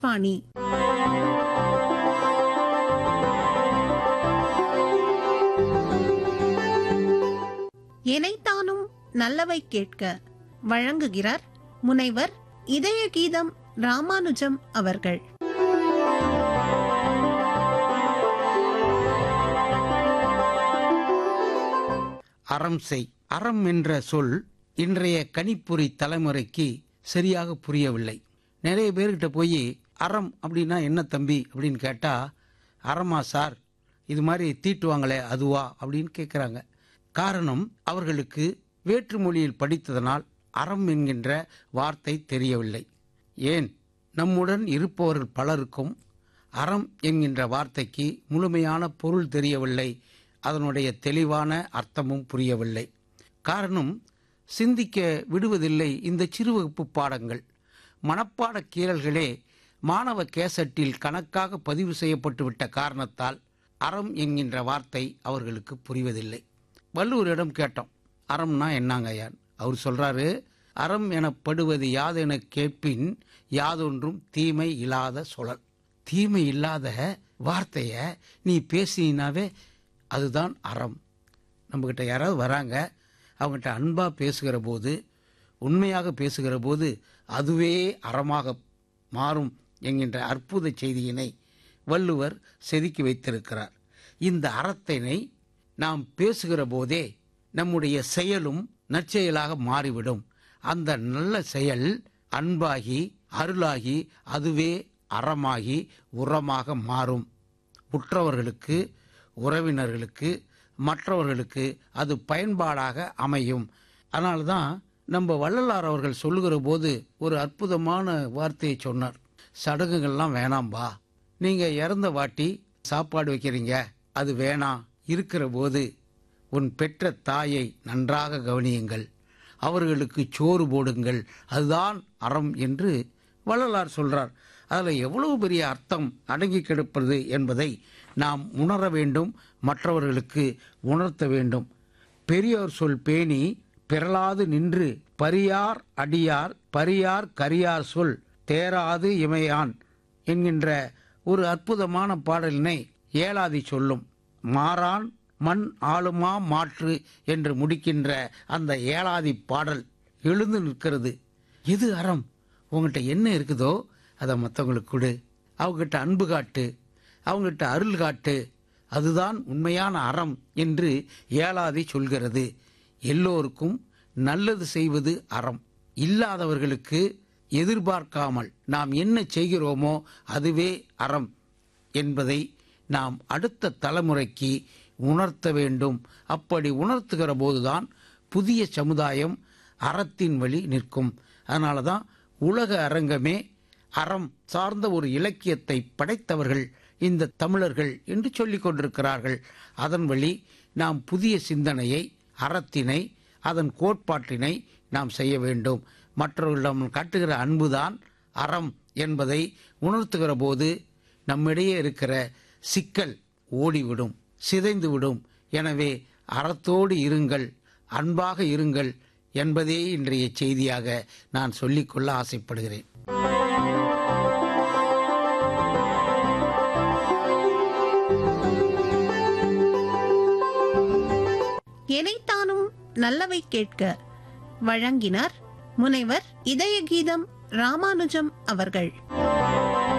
பாணி. எனைத்தானும் நல்லவை கேட்க வழங்குகிறார் முனைவர் இதய கீதம் ராமானுஜம் அவர்கள். அறம் செய். அறம் என்ற சொல் இன்றைய கணிப்பொறி தலைமுறைக்கு சரியாக புரியவில்லை. நிறைய பேர்கிட்ட போய் அறம் அப்படின்னா என்ன தம்பி அப்படின்னு கேட்டா, அறமா சார், இது மாதிரி தீட்டுவாங்களே அதுவா அப்படின்னு கேட்குறாங்க. காரணம், அவர்களுக்கு வேற்று மொழியில் படித்ததனால் அறம் என்கின்ற வார்த்தை தெரியவில்லை. ஏன், நம்முடன் இருப்பவர்கள் பலருக்கும் அறம் என்கின்ற வார்த்தைக்கு முழுமையான பொருள் தெரியவில்லை, அதனுடைய தெளிவான அர்த்தமும் புரியவில்லை. காரணம், சிந்திக்க விடுவதில்லை இந்த சிறு வகுப்பு பாடங்கள். மனப்பாட கீறல்களே மாணவ கேசட்டில் கணக்காக பதிவு செய்யப்பட்டு விட்ட காரணத்தால் அறம் என்கின்ற வார்த்தை அவர்களுக்கு புரிவதில்லை. வள்ளுவரிடம் கேட்டோம், அறம்னா என்னங்கய்யான்? அவர் சொல்றாரு, அறம் எனப்படுவது யாதென கேட்பின் யாதொன்றும் தீமை இல்லாத சொலல். தீமை இல்லாத வார்த்தைய நீ பேசினாவே அதுதான் அறம். நம்மகிட்ட யாராவது வராங்க, அவங்ககிட்ட அன்பா பேசுகிற போது, உண்மையாக பேசுகிற போது அதுவே அறமாக மாறும் என்கின்ற அற்புத செய்தியினை வள்ளுவர் செதுக்கி வைத்திருக்கிறார். இந்த அறத்தினை நாம் பேசுகிற போதே நம்முடைய செயலும் நற்செயலாக மாறிவிடும். அந்த நல்ல செயல் அன்பாகி அருளாகி அதுவே அறமாகி உரமாக மாறும். உற்றவர்களுக்கு, உறவினர்களுக்கு, மற்றவர்களுக்கு அது பயன்பாடாக அமையும். அதனால்தான் நம்ம வள்ளலார் அவர்கள் சொல்லுகிற போது ஒரு அற்புதமான வார்த்தையை சொன்னார். சடங்குகள்லாம் வேணாம்பா, நீங்க இறந்த வாட்டி சாப்பாடு வைக்கிறீங்க, அது வேணாம். இருக்கிற போது உன் பெற்ற தாயை நன்றாக கவனியுங்கள், அவர்களுக்கு சோறு போடுங்கள், அதுதான் அறம் என்று வள்ளலார் சொல்றார். அதில் எவ்வளவு பெரிய அர்த்தம் அடங்கி கிடப்பது என்பதை நாம் உணர வேண்டும், மற்றவர்களுக்கு உணர்த்த வேண்டும். பெரியோர் சொல் பேணி பிறலாது நின்று பரியார் அடியார் பரியார் கரியார் சொல் தேராது இமையான் என்கின்ற ஒரு அற்புதமான பாடலினை ஏலாதி சொல்லும். மாறான் மண் ஆளுமா மாற்று என்று முடிக்கின்ற அந்த ஏலாதி பாடல் எழுந்து நிற்கிறது. எது அறம்? உங்ககிட்ட என்ன இருக்குதோ அதை மற்றவங்களுக்கு கொடு, அவங்ககிட்ட அன்பு காட்டு, அவங்ககிட்ட அருள் காட்டு, அதுதான் உண்மையான அறம் என்று ஏலாதி சொல்கிறது. எல்லோருக்கும் நல்லது செய்வது அறம். இல்லாதவர்களுக்கு எதிர்பார்க்காமல் நாம் என்ன செய்கிறோமோ அதுவே அறம் என்பதை நாம் அடுத்த தலைமுறைக்கு உணர்த்த வேண்டும். அப்படி உணர்த்துகிற போதுதான் புதிய சமுதாயம் அறத்தின் வழி நிற்கும். அதனால தான் உலக அரங்கமே அறம் சார்ந்த ஒரு இலக்கியத்தை படைத்தவர்கள் இந்த தமிழர்கள் என்று சொல்லிக் கொண்டிருக்கிறார்கள். அதன் வழி நாம் புதிய சிந்தனையை, அறத்தினை, அதன் கோட்பாட்டினை நாம் செய்ய வேண்டும். மற்றவர்களிடம் காட்டுகிற அன்புதான் அறம் என்பதை உணர்த்துகிற போது நம்மிடையே இருக்கிற சிக்கல் ஓடிவிடும், சிதைந்துவிடும். எனவே அறத்தோடு இருங்கள், அன்பாக இருங்கள் என்பதே இன்றைய செய்தியாக நான் சொல்லிக்கொள்ள ஆசைப்படுகிறேன். எனைத்தானும் நல்லவை கேட்க வழங்கினார் முனைவர் இதய கீதம் ராமானுஜம் அவர்கள்.